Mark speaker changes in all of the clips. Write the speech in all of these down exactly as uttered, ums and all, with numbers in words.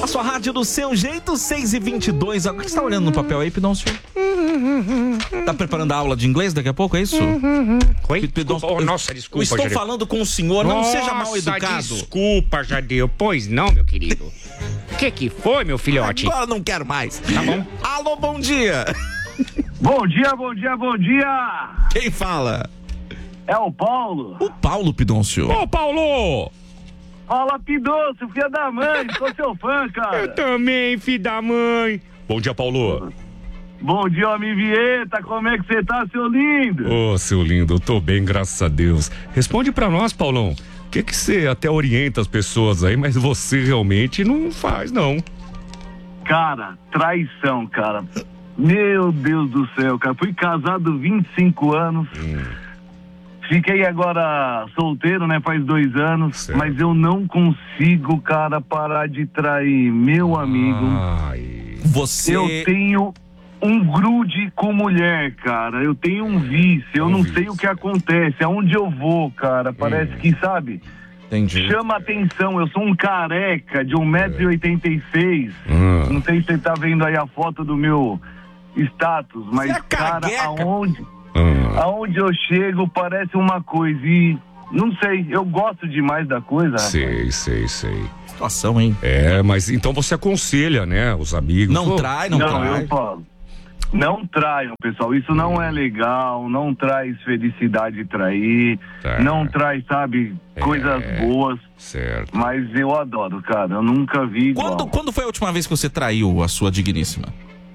Speaker 1: A sua rádio do seu jeito, seis e vinte e dois. Agora você tá olhando no papel aí, Pidoncio? Tá preparando a aula de inglês daqui a pouco, é isso?
Speaker 2: Oi? Desculpa, oh, nossa, desculpa,
Speaker 1: Eu estou
Speaker 2: Jadeu.
Speaker 1: falando com o senhor, não
Speaker 2: Nossa,
Speaker 1: seja mal educado.
Speaker 2: Desculpa, Jadeu. Pois não, meu querido. O que que foi, meu filhote?
Speaker 1: Agora não quero mais.
Speaker 2: Tá bom.
Speaker 1: Alô, bom dia.
Speaker 3: Bom dia, bom dia, bom dia!
Speaker 1: Quem fala?
Speaker 3: É o Paulo.
Speaker 1: O Paulo, Pidoncio.
Speaker 2: Ô, Paulo!
Speaker 3: Fala, Pidoncio, filha da mãe, sou seu fã, cara.
Speaker 2: Eu também, filho da mãe. Bom dia, Paulo.
Speaker 3: Bom dia, homem Vieta, como é que você tá, seu lindo?
Speaker 2: Ô, oh, seu lindo, eu tô bem, graças a Deus. Responde pra nós, Paulão. O que que você até orienta as pessoas aí, mas você realmente não faz, não.
Speaker 3: Cara, traição, cara. Meu Deus do céu, cara. Fui casado vinte e cinco anos. Hum. Fiquei agora solteiro, né? Faz dois anos. Certo. Mas eu não consigo, cara, parar de trair. Meu amigo.
Speaker 2: Ai.
Speaker 1: Você...
Speaker 3: Eu tenho um grude com mulher, cara. Eu tenho um vício. Eu um não vício. sei o que acontece. Aonde eu vou, cara. Parece hum. que, sabe...
Speaker 1: Entendi.
Speaker 3: Chama atenção, eu sou um careca de um metro e oitenta e seis. Hum. Não sei se você tá vendo aí a foto do meu status, mas,
Speaker 1: é
Speaker 3: cara, aonde,
Speaker 2: hum.
Speaker 3: aonde eu chego parece uma coisa e não sei, eu gosto demais da coisa.
Speaker 2: Sei,
Speaker 3: rapaz.
Speaker 2: sei, sei.
Speaker 1: Situação, hein?
Speaker 2: É, mas então você aconselha, né, os amigos.
Speaker 1: Não
Speaker 2: Pô,
Speaker 1: trai, não,
Speaker 3: não
Speaker 1: trai.
Speaker 3: Eu falo. Não traiam, pessoal, isso não é legal, não traz felicidade trair,
Speaker 2: tá. Não
Speaker 3: traz, sabe, coisas
Speaker 2: é,
Speaker 3: boas,
Speaker 2: certo.
Speaker 3: Mas eu adoro, cara, eu nunca vi igual.
Speaker 1: Quando, quando foi a última vez que você traiu a sua digníssima?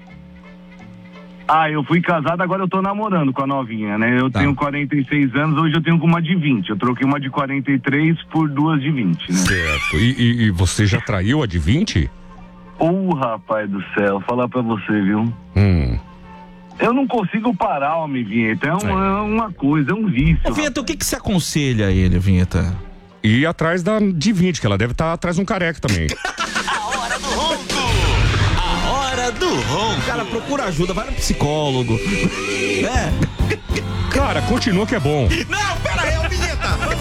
Speaker 3: Ah, eu fui casado, agora eu tô namorando com a novinha, né? Eu tá. tenho quarenta e seis anos, hoje eu tenho com uma de vinte, eu troquei uma de quarenta e três por duas de vinte, né?
Speaker 2: Certo, e, e, e você já traiu a de vinte?
Speaker 3: Ô, oh, rapaz do céu, falar pra você, viu?
Speaker 2: Hum.
Speaker 3: Eu não consigo parar, homem, Vinheta. É, um, é uma coisa, é um vício.
Speaker 1: Ô, Vinheta, o que que você aconselha a ele, Vinheta?
Speaker 2: Ir atrás da de vinte, que ela deve estar atrás de um careca também.
Speaker 4: A hora do ronco! A hora do ronco!
Speaker 1: Cara, procura ajuda, vai no psicólogo. É.
Speaker 2: Cara, continua que é bom.
Speaker 1: Não, pera aí, ô, Vinheta!